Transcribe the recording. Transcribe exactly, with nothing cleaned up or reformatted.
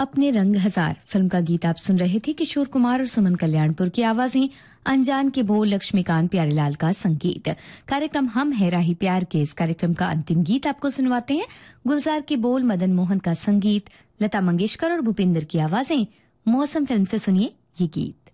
अपने रंग हजार फिल्म का गीत आप सुन रहे थे। किशोर कुमार और सुमन कल्याणपुर की आवाजें, अनजान के बोल, लक्ष्मीकांत प्यारेलाल का संगीत। कार्यक्रम हम है राही प्यार के इस कार्यक्रम का अंतिम गीत आपको सुनवाते हैं। गुलजार के बोल, मदन मोहन का संगीत, लता मंगेशकर और भूपिंदर की आवाजें। मौसम फिल्म से सुनिए ये गीत।